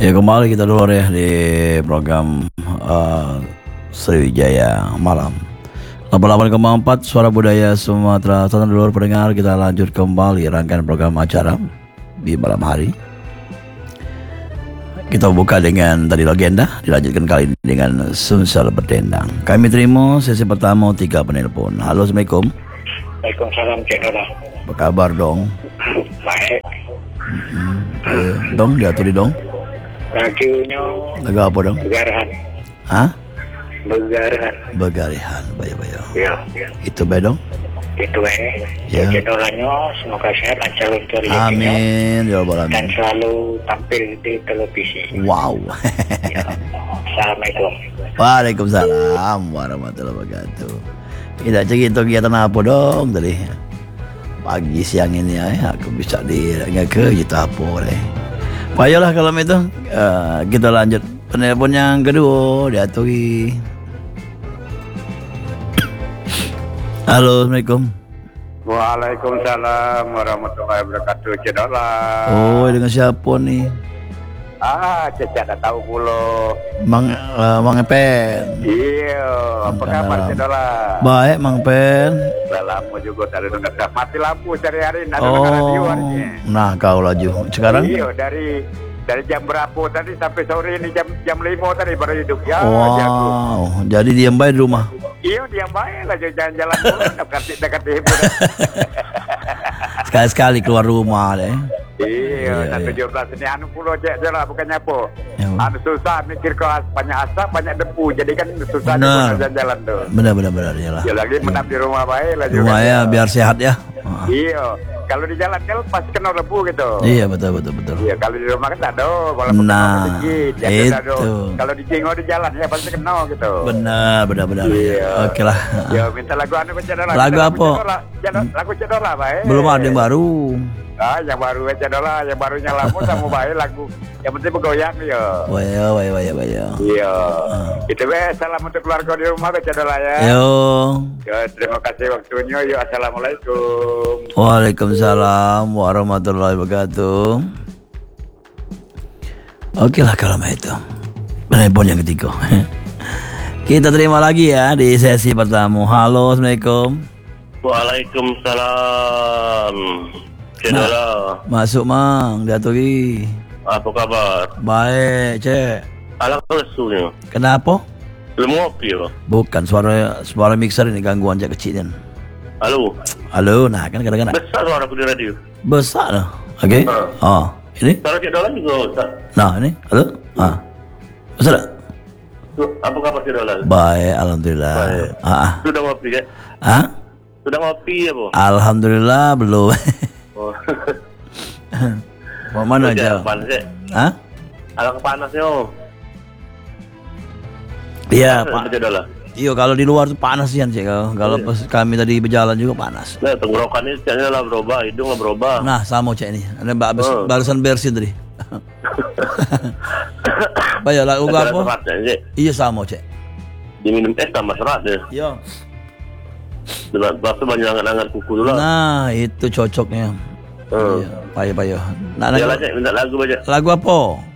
Ya kembali kita dulu ya di program Sriwijaya Malam 88,4 Suara Budaya Sumatera Selatan. Dulu pendengar, kita lanjut kembali rangkaian program acara di malam hari. Kita buka dengan tadi legenda, dilanjutkan kali ini dengan Sumsel Berdendang. Kami terima sesi pertama 3 penelpon. Halo, Assalamualaikum. Waalaikumsalam, Cik Dola. Apa kabar dong? Baik. Dong, diatur dong. Radionya Lagu apa dong? Begarahan. Hah? Begarahan. Begarihan, bayo-bayo. Ya, Itu baik dong? itu Ya. Cik Dolanya semoga sehat, lancar untuk rezekinya. Amin, ya Rabbal Dan alamin. selalu tampil di televisi. Wow. Ya. Assalamualaikum. Waalaikumsalam warahmatullahi wabarakatuh. Kita cerita kegiatan apa dong tadi? Pagi siang ini ya, aku bisa nggak ke gitu apa deh. Baiklah kalau itu kita lanjut penelpon yang kedua, diaturi. Halo, Assalamualaikum. Waalaikumsalam warahmatullahi wabarakatuh, Cik Dola. Oh, dengan siapa nih? Cik tak tahu pula. Mang Epen. Iya, apa kabar, Cik Dola? Baik, Mang Pen. Udah lama juga tadi dengar mati lampu sehari-hari, ada radio hari. Nah kau laju sekarang? Iya, dari jam berapa tadi sampai sore ini jam 5 tadi baru hidup ya. Jago. Wow, jadi diam baik di rumah. Iya, diam baik lah jalan-jalan dulu dekat hiburan. Sekali-sekali keluar rumah deh. Iya, Iya, dan iya. 17 ini anu pula Cik Dola, bukannya apa? Ya. Anu susah mikir ke banyak asap, banyak debu, jadi kan susah Benar. jalan-jalan tuh. Benar ya lah. Ya lagi menap di rumah baik lah juga. Rumahnya biar sehat ya. Iya, kalau di jalan kan pasti kena debu gitu. Iya betul. Iya, kalau di rumah kan tak ada, kalau Nah, dikit, ya itu. tak ada. Kalau di jenggot di jalan ya pasti kena gitu. Benar. Iya. Oke lah. Ya minta lagu anu Cik Dola. Lagu Minta apa? Cik Dola. Lagu Cik Dola baik. Belum ada yang baru. Yang baru Cik Dola, yang barunya lama sama baik lagu. Yang penting bergoyang ya. Wayo. Iya. Itu salam untuk keluarga di rumah Cik Dola ya. Yo. Ya, terima kasih waktunya. Yo, assalamualaikum. Waalaikumsalam warahmatullahi wabarakatuh. Oke lah kalau itu. Penelpon yang ketiga. Kita terima lagi ya di sesi pertama. Halo, Assalamualaikum. Waalaikumsalam. Cik Dola, Masuk Mang, diaturi. apa kabar? Baik, Cek. Alang lesunya. Kenapa? Belum ngopi apa? Bukan suara mixer ini gangguan Cek kecil kan. Halo, Halo, nah kan kadang-kadang besar suara aku di radio. besar lah. Oke. Oh, ini. Suara Cik Dola juga besar. Nah, ini. Halo. Besar tak? Apa kabar Cik Dola? Baik, alhamdulillah. Baik. Sudah ngopi kan? Sudah ngopi ya, Bu? Alhamdulillah belum. Oh. Mau mana aja? Panas ya? Alang panasnya, Om. Iya, Pak Pak. Cik Dola. Iya, kalau di luar tuh panas sih Cek. Kalau pas kami tadi berjalan juga panas. Nah, tenggorokan ini caknya lah berubah, hidung lah berubah. Nah, sama Cek ini. Ada barusan bersin tadi. Bayo lagu apa? Seratnya, Cik. Iya sama Cek. Diminum teh tambah serat deh. Iya. Waktu banyak angan-angan kuku dulu lah. Nah, itu cocoknya. Iya, payo. Nah, Ya lah, Cik, minta lagu aja. lagu apa?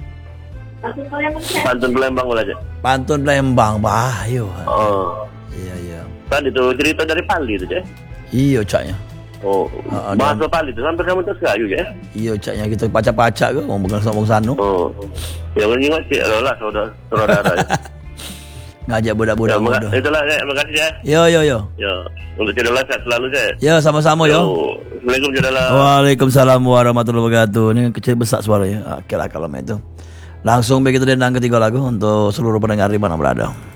Pantun Palembang lah, Cik. Pantun Palembang, bayo. Oh. Iya. Tadi tuh cerita dari Pali tuh, Cik. Iya Caknya. Oh, bahasa Pali tuh sampai kamu terus kayu ya? Iya Caknya kita pacak-pacak ke, mau bukan ngomong sanu. Oh, ya mending Cik lah saudara ya. Ngajak budak-budak muda. Itulah, Cik. Makasih ya. Yo. Ya, untuk Cik Dola sehat selalu, Cik. Yo, sama-sama yo. Assalamualaikum, Cik Dola. Waalaikumsalam warahmatullahi wabarakatuh. Ini kecil besar suaranya. Oke lah kalau itu. Langsung begitu dendang ketiga lagu untuk seluruh pendengar di mana berada.